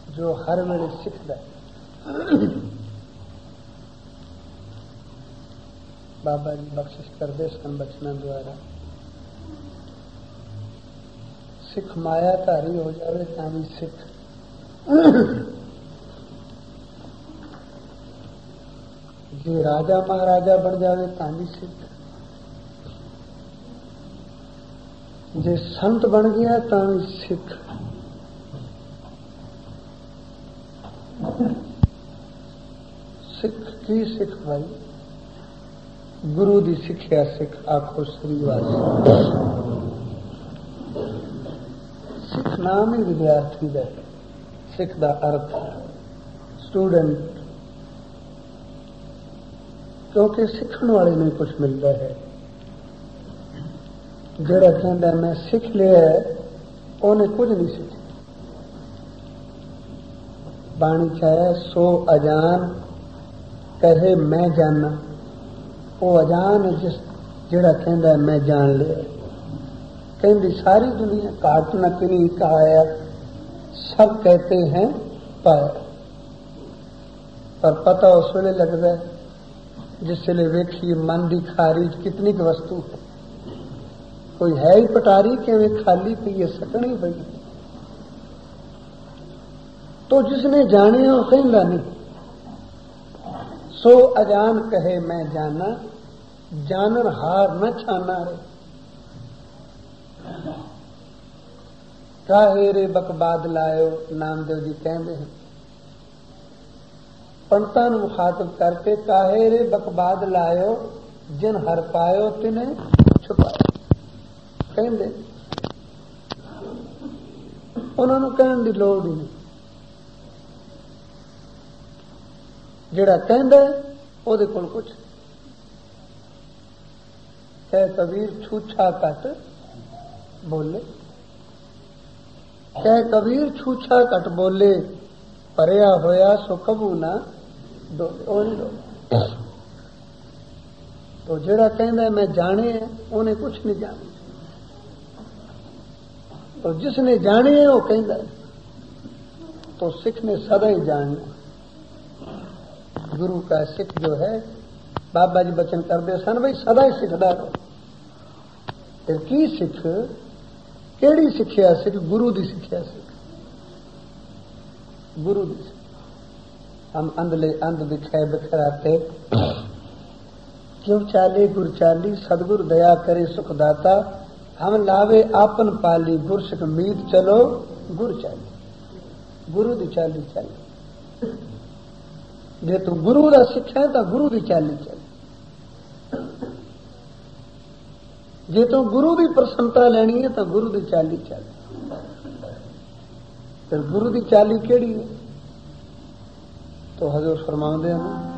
जो हर वेले सिखदा बाबा जी बख्शिश करदे सन बचना द्वारा सिख मायाधारी हो जावे तां भी सिख जे राजा महाराजा बन जावे तां भी सिख जे संत बन गया तां भी सिख सिख की सिख भाई गुरु दी सिक्ख्या सिख आखो श्रीवास सिख नाम ही विद्यार्थी दा सिख दा अर्थ स्टूडेंट क्योंकि सीखने वाले में कुछ मिलता है जेड़ा कहता मैं सीख लिया उन्हें कुछ नहीं सीखा बाणी चाहे सो अजान कहे मैं जाना वो अजान है जिस जेड़ा कहता मैं जान लिया कहती सारी दुनिया काट न किनी कहाया सब कहते हैं पाया पर पता उस वेले लगता है जिसले वेखी मन की खारिज कितनी की वस्तु है कोई है ही पटारी कि खाली पई है सकनी पई तो जिसने जाने वो कहता नहीं सो अजान कहे मैं जाना जानन हार न छाना रे काहे रे बकबाद लायो नामदेव जी कहते हैं पंडितां नूं मुखातब करके काहे रे बकबाद लायो जिन हर पायो तिने छुपायो कहते उन्होंने कहने की लोड़ ही नहीं जेड़ा कहंदा ओदे कोल कुछ कह कबीर छूछा कट बोले कह कबीर छूछा कट बोले परया होया सो कबू ना डोले तो जेड़ा कहंदा मैं जाने उन्हें कुछ नहीं जाने तो जिसने जाने वो कहंदा तो सिख ने सदा ही जानना गुरु का सिख जो है बाबा जी बचन करते सन भाई सदा ही सिखदा रहो फिर की सिख केड़ी सिक्ख्या सिख गुरु दी सिक्ख्या सिख गुरु दी सिख हम अंधले अंध दिखे बिखराते क्यों चाले गुर चाली सदगुरु दया करे सुख दाता हम लावे आपन पाली गुर सिख मीत चलो गुर चाली गुरु दी चाली चल जे तू गुरु दा सिक्ख्या तो गुरु दी चाली चल जे तू गुरु दी प्रसन्नता लेनी है तो गुरु दी चाली चल फिर गुरु दी चाली केड़ी है तो हजूर फरमाउंदे हैं